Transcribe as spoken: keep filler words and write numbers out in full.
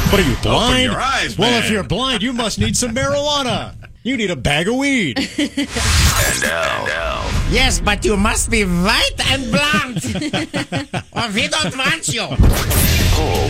What are you, blind? Open your eyes, well, man. if you're blind, you must need some marijuana. You need a bag of weed. And now, now. Yes, but you must be white and blonde. Or we don't want you. Paul